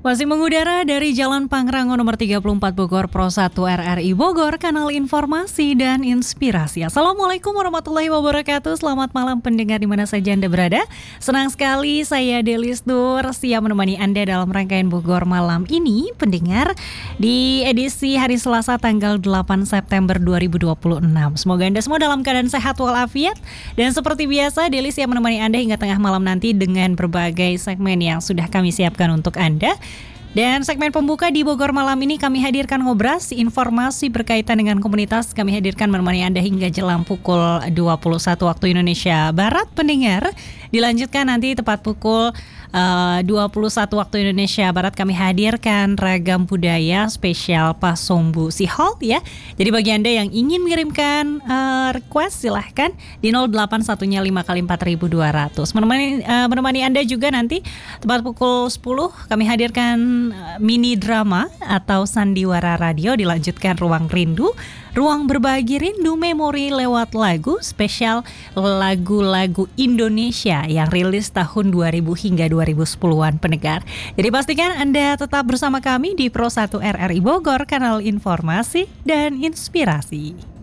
Masih mengudara dari Jalan Pangrango nomor 34 Bogor, Pro 1 RRI Bogor, kanal informasi dan inspirasi. Assalamualaikum warahmatullahi wabarakatuh. Selamat malam pendengar di mana saja Anda berada. Senang sekali saya Delis Nur siap menemani Anda dalam rangkaian Bogor malam ini, pendengar, di edisi hari Selasa tanggal 8 September 2026. Semoga Anda semua dalam keadaan sehat walafiat. Dan seperti biasa, Delis siap menemani Anda hingga tengah malam nanti dengan berbagai segmen yang sudah kami siapkan untuk Anda. Dan segmen pembuka di Bogor malam ini kami hadirkan ngobras, informasi berkaitan dengan komunitas. Kami hadirkan menemani Anda hingga jelang pukul 21 waktu Indonesia Barat, pendengar. Dilanjutkan nanti tepat pukul 21 waktu Indonesia Barat kami hadirkan ragam budaya spesial Pasombu Sihol ya. Jadi bagi Anda yang ingin mengirimkan request silahkan di 081-nya 5x4200. Menemani Anda juga nanti tepat pukul 10 kami hadirkan mini drama atau sandiwara radio, dilanjutkan Ruang Rindu, ruang berbagi rindu memori lewat lagu spesial lagu-lagu Indonesia yang rilis tahun 2000 hingga 2010-an pendengar. Jadi pastikan Anda tetap bersama kami di Pro 1 RRI Bogor, kanal informasi dan inspirasi.